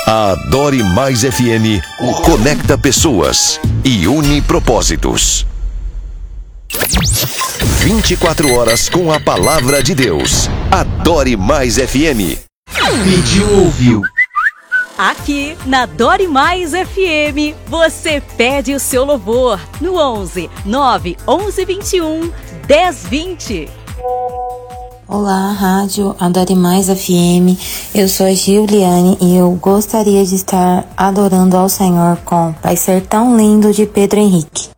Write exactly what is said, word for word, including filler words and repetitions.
A Adore Mais F M conecta pessoas e une propósitos. vinte e quatro horas com a palavra de Deus. Adore Mais F M. Pediu, ouviu. Aqui na Adore Mais F M, você pede o seu louvor no onze, nove onze, vinte e um, dez, vinte. Olá, Rádio Adore Mais F M, eu sou a Giuliane e eu gostaria de estar adorando ao Senhor com Vai Ser Tão Lindo de Pedro Henrique.